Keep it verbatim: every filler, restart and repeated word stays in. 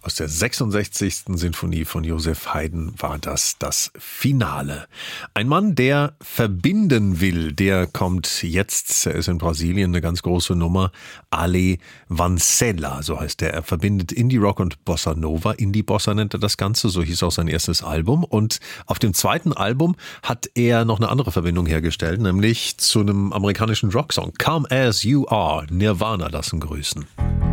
Aus der sechsundsechzigsten Sinfonie von Joseph Haydn war das das Finale. Ein Mann, der verbinden will, der kommt jetzt, er ist in Brasilien eine ganz große Nummer, Ale Vancella, so heißt er. Er verbindet Indie-Rock und Bossa Nova. Indie-Bossa nennt er das Ganze, so hieß auch sein erstes Album. Und auf dem zweiten Album hat er noch eine andere Verbindung hergestellt, nämlich zu einem amerikanischen Rocksong. Come As You Are, Nirvana lassen grüßen.